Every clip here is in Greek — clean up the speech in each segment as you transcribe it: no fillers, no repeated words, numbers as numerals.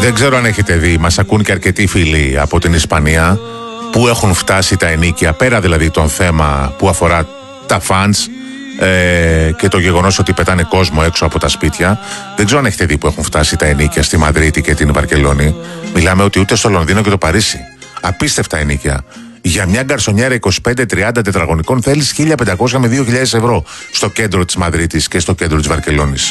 Δεν ξέρω αν έχετε δει, μας ακούν και αρκετοί φίλοι από την Ισπανία που έχουν φτάσει τα ενοίκια, πέρα δηλαδή των θέμα που αφορά τα φαντς και το γεγονός ότι πετάνε κόσμο έξω από τα σπίτια. Δεν ξέρω αν έχετε δει που έχουν φτάσει τα ενοίκια στη Μαδρίτη και την Βαρκελόνη. Μιλάμε ότι ούτε στο Λονδίνο και το Παρίσι. Απίστευτα ενοίκια. Για μια γκαρσονιέρα 25-30 τετραγωνικών θέλεις 1.500 με 2.000 ευρώ στο κέντρο της Μαδρίτης και στο κέντρο της Βαρκελόνης.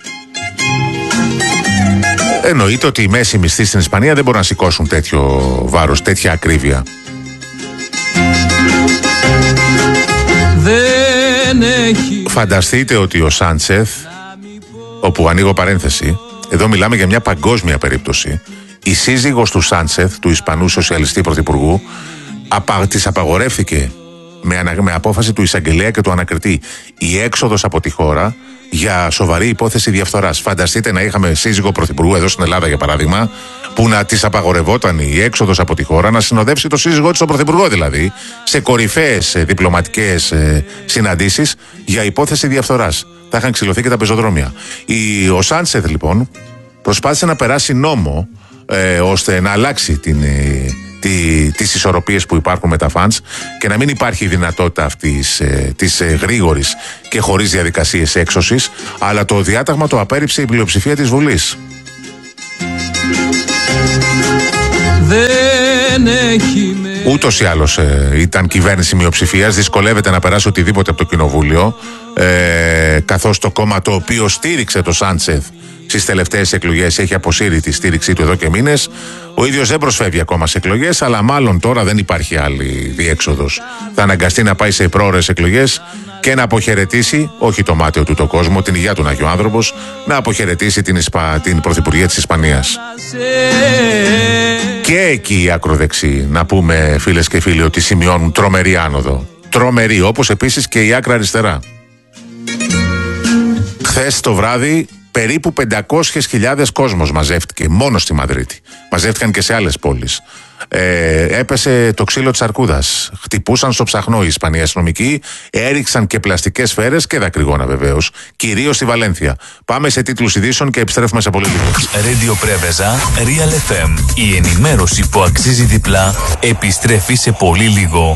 Εννοείται ότι οι μέσοι μισθοί στην Ισπανία δεν μπορούν να σηκώσουν τέτοιο βάρος, τέτοια ακρίβεια. Φανταστείτε ότι ο Σάντσεθ, όπου ανοίγω παρένθεση, εδώ μιλάμε για μια παγκόσμια περίπτωση, η σύζυγος του Σάντσεθ, του Ισπανού σοσιαλιστή πρωθυπουργού, της απαγορεύθηκε με απόφαση του εισαγγελέα και του ανακριτή η έξοδος από τη χώρα για σοβαρή υπόθεση διαφθοράς. Φανταστείτε να είχαμε σύζυγο πρωθυπουργού εδώ στην Ελλάδα, για παράδειγμα, που να της απαγορευόταν η έξοδος από τη χώρα, να συνοδεύσει το σύζυγό της, τον πρωθυπουργό δηλαδή, σε κορυφαίες διπλωματικές συναντήσεις για υπόθεση διαφθοράς. Θα είχαν ξυλωθεί και τα πεζοδρόμια. Ο Σάντσεθ λοιπόν προσπάθησε να περάσει νόμο ώστε να αλλάξει τις ισορροπίες που υπάρχουν με τα φαντς και να μην υπάρχει η δυνατότητα αυτής της γρήγορης και χωρίς διαδικασίες έξωσης, αλλά το διάταγμα το απέρριψε η πλειοψηφία της Βουλής. Ούτως ή άλλως ήταν κυβέρνηση μειοψηφίας, δυσκολεύεται να περάσει οτιδήποτε από το κοινοβούλιο, καθώς το κόμμα το οποίο στήριξε το Σάντσεθ στις τελευταίες εκλογές έχει αποσύρει τη στήριξή του εδώ και μήνες. Ο ίδιος δεν προσφεύγει ακόμα σε εκλογές, αλλά μάλλον τώρα δεν υπάρχει άλλη διέξοδος. Θα αναγκαστεί να πάει σε πρόωρες εκλογές και να αποχαιρετήσει, όχι το μάταιο του το κόσμο, την υγεία του να έχει ο άνθρωπος, να αποχαιρετήσει την Πρωθυπουργία της Ισπανίας. Και εκεί οι ακροδεξιοί, να πούμε φίλες και φίλοι, ότι σημειώνουν τρομερή άνοδο. Τρομερή, όπως επίσης και η άκρα αριστερά. Χθες το βράδυ περίπου 500.000 κόσμος μαζεύτηκε μόνο στη Μαδρίτη. Μαζεύτηκαν και σε άλλες πόλεις. Έπεσε το ξύλο της αρκούδας. Χτυπούσαν στο ψαχνό οι Ισπανοί αστυνομικοί, έριξαν και πλαστικές σφαίρες και δακρυγόνα βεβαίως, κυρίως στη Βαλένθια. Πάμε σε τίτλους ειδήσεων και επιστρέφουμε σε πολύ λίγο. Radio Πρέβεζα, Real FM. Η ενημέρωση που αξίζει διπλά επιστρέφει σε πολύ λίγο.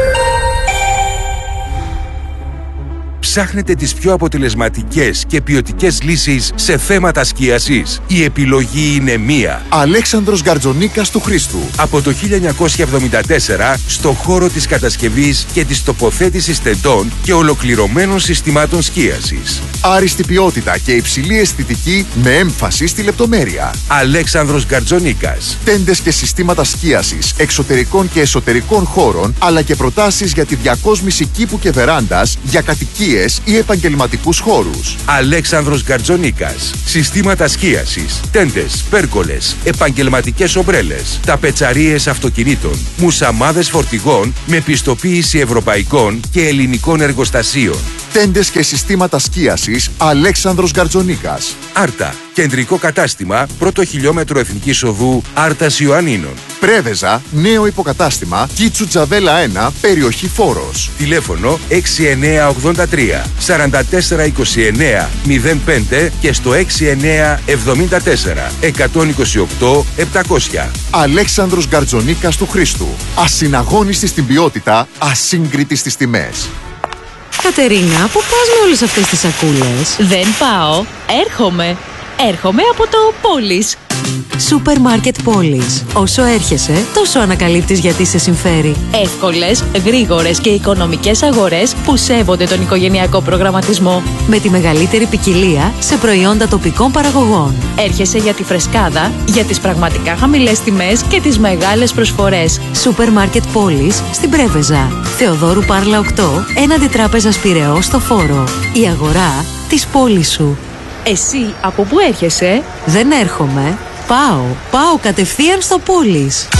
Ψάχνετε τις πιο αποτελεσματικές και ποιοτικές λύσεις σε θέματα σκίασης? Η επιλογή είναι μία. Αλέξανδρος Γκαρτζονίκας του Χρήστου. Από το 1974 στο χώρο της κατασκευής και της τοποθέτησης τεντών και ολοκληρωμένων συστημάτων σκίασης. Άριστη ποιότητα και υψηλή αισθητική με έμφαση στη λεπτομέρεια. Αλέξανδρος Γκαρτζονίκας. Τέντες και συστήματα σκίασης εξωτερικών και εσωτερικών χώρων, αλλά και προτάσεις για τη διακόσμηση κήπου και βεράντας για κατοικίες ή επαγγελματικούς χώρους. Αλέξανδρος Γκαρτζονίκας. Συστήματα σκίασης, τέντες, πέρκολες, επαγγελματικές ομπρέλες, ταπετσαρίες αυτοκινήτων, μουσαμάδες φορτηγών με πιστοποίηση ευρωπαϊκών και ελληνικών εργοστασίων. Τέντες και συστήματα σκίασης Αλέξανδρος Γκαρτζονίκας. Άρτα. Κεντρικό κατάστημα, πρώτο χιλιόμετρο Εθνικής Οδού Άρτας Ιωαννίνων. Πρέβεζα, νέο υποκατάστημα, Κίτσου Τζαβέλα 1, περιοχή Φόρος. Τηλέφωνο 6983 4429 05 και στο 6974 128 700. Αλέξανδρος Γκαρτζονίκας του Χρήστου. Ασυναγώνιστη στην ποιότητα, ασύγκριτη στις τιμές. Κατερίνα, πού πας με όλες αυτές τις σακούλες? Δεν πάω, έρχομαι. Έρχομαι από το Πόλης. Σούπερ Μάρκετ Πόλης. Όσο έρχεσαι, τόσο ανακαλύπτεις γιατί σε συμφέρει. Εύκολες, γρήγορες και οικονομικές αγορές που σέβονται τον οικογενειακό προγραμματισμό. Με τη μεγαλύτερη ποικιλία σε προϊόντα τοπικών παραγωγών. Έρχεσαι για τη φρεσκάδα, για τις πραγματικά χαμηλές τιμές και τις μεγάλες προσφορές. Σούπερ Μάρκετ Πόλης στην Πρέβεζα. Θεοδόρου Πάρλα 8, έναντι Τράπεζας Πειραιώς στο Φόρο. Η αγορά της πόλης σου. Εσύ από πού έρχεσαι? Δεν έρχομαι. Πάω κατευθείαν στο Πόλης.